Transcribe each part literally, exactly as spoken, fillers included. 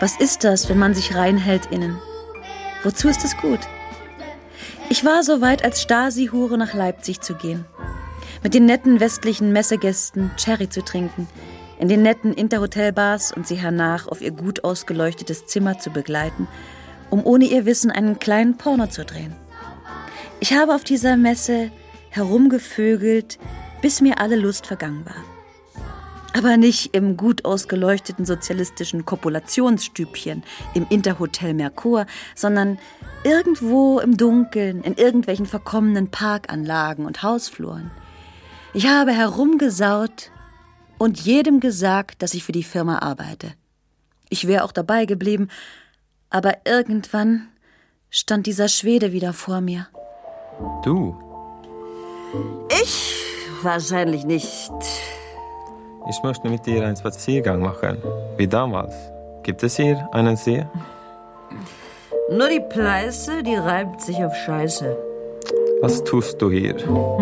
Was ist das, wenn man sich reinhält innen? Wozu ist es gut? Ich war so weit, als Stasi-Hure nach Leipzig zu gehen. Mit den netten westlichen Messegästen Cherry zu trinken, in den netten Interhotelbars und sie hernach auf ihr gut ausgeleuchtetes Zimmer zu begleiten, um ohne ihr Wissen einen kleinen Porno zu drehen. Ich habe auf dieser Messe herumgevögelt, bis mir alle Lust vergangen war. Aber nicht im gut ausgeleuchteten sozialistischen Kopulationsstübchen im Interhotel Merkur, sondern irgendwo im Dunkeln, in irgendwelchen verkommenen Parkanlagen und Hausfluren. Ich habe herumgesaut und jedem gesagt, dass ich für die Firma arbeite. Ich wäre auch dabei geblieben, aber irgendwann stand dieser Schwede wieder vor mir. Du? Ich? Wahrscheinlich nicht. Ich möchte mit dir einen Spaziergang machen, wie damals. Gibt es hier einen See? Nur die Pleiße, die reibt sich auf Scheiße. Was tust du hier?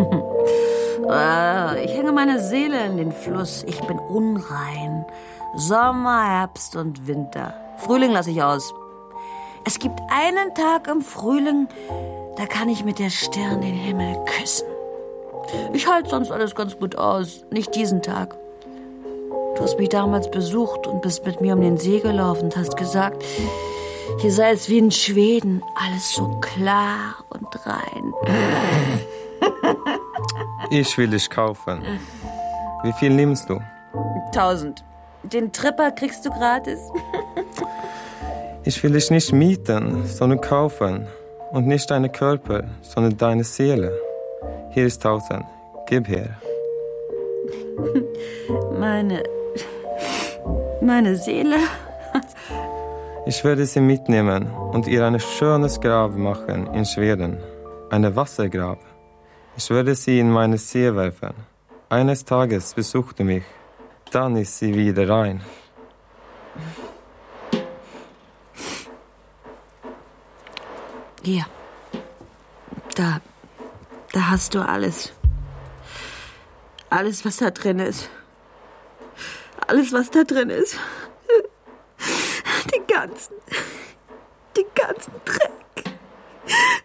ah, ich hänge meine Seele in den Fluss. Ich bin unrein. Sommer, Herbst und Winter. Frühling lasse ich aus. Es gibt einen Tag im Frühling, da kann ich mit der Stirn den Himmel küssen. Ich halte sonst alles ganz gut aus. Nicht diesen Tag. Du hast mich damals besucht und bist mit mir um den See gelaufen und hast gesagt, hier sei es wie in Schweden, alles so klar und rein. Ich will dich kaufen. Wie viel nimmst du? Tausend. Den Tripper kriegst du gratis. Ich will dich nicht mieten, sondern kaufen. Und nicht deinen Körper, sondern deine Seele. Hier ist tausend. Gib her. Meine... Meine Seele? Ich werde sie mitnehmen und ihr ein schönes Grab machen in Schweden. Eine Wassergrab. Ich werde sie in meine See werfen. Eines Tages besucht du mich. Dann ist sie wieder rein. Hier. Da. Da hast du alles. Alles, was da drin ist. Alles, was da drin ist. Den ganzen. Den ganzen Dreck.